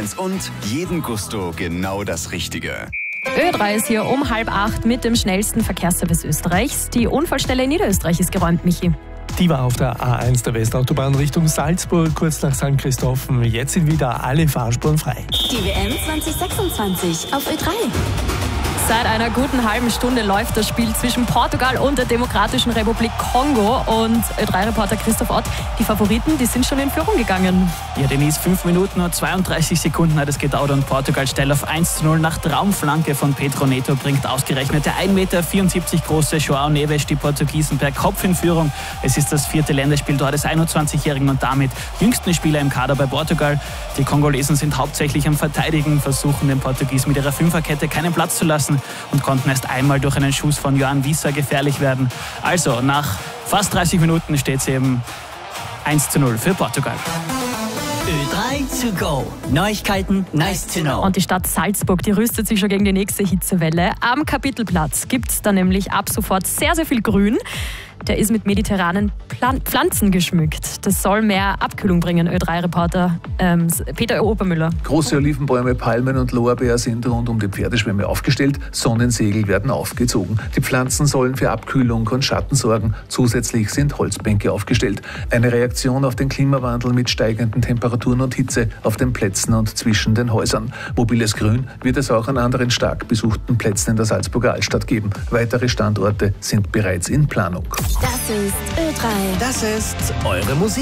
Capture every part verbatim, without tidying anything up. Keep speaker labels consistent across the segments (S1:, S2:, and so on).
S1: eins und jeden Gusto genau das Richtige.
S2: Ö drei ist hier um halb acht mit dem schnellsten Verkehrsservice Österreichs. Die Unfallstelle in Niederösterreich ist geräumt, Michi.
S3: Die war auf der A eins der Westautobahn Richtung Salzburg, kurz nach Sankt Christophen. Jetzt sind wieder alle Fahrspuren frei.
S4: Die W M zwanzig sechsundzwanzig auf Ö drei.
S2: Seit einer guten halben Stunde läuft das Spiel zwischen Portugal und der Demokratischen Republik Kongo. Und Ö drei Reporter Christoph Ott, die Favoriten, die sind schon in Führung gegangen.
S5: Ja, Denise, fünf Minuten und zweiunddreißig Sekunden hat es gedauert und Portugal stellt auf eins zu null nach Traumflanke von Pedro Neto, bringt ausgerechnet der ein Meter vierundsiebzig große João Neves die Portugiesen per Kopf in Führung. Es ist das vierte Länderspiel dort des einundzwanzigjährigen und damit jüngsten Spieler im Kader bei Portugal. Die Kongolesen sind hauptsächlich am Verteidigen, versuchen den Portugiesen mit ihrer Fünferkette keinen Platz zu lassen und konnten erst einmal durch einen Schuss von Johan Wissa gefährlich werden. Also nach fast dreißig Minuten steht es eben eins zu null für Portugal.
S6: Ö drei to go. Neuigkeiten, nice to know.
S2: Und die Stadt Salzburg, die rüstet sich schon gegen die nächste Hitzewelle. Am Kapitelplatz gibt es da nämlich ab sofort sehr, sehr viel Grün. Der ist mit mediterranen Plan- Pflanzen geschmückt. Das soll mehr Abkühlung bringen, Ö drei Reporter ähm, Peter Obermüller.
S7: Große Olivenbäume, Palmen und Lorbeer sind rund um die Pferdeschwemme aufgestellt. Sonnensegel werden aufgezogen. Die Pflanzen sollen für Abkühlung und Schatten sorgen. Zusätzlich sind Holzbänke aufgestellt. Eine Reaktion auf den Klimawandel mit steigenden Temperaturen und Hitze auf den Plätzen und zwischen den Häusern. Mobiles Grün wird es auch an anderen stark besuchten Plätzen in der Salzburger Altstadt geben. Weitere Standorte sind bereits in Planung.
S4: Das ist Ö drei.
S6: Das ist eure Musik.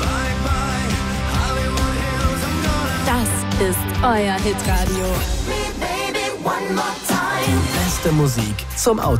S4: Das ist euer Hitradio.
S6: Beste Musik zum Auto.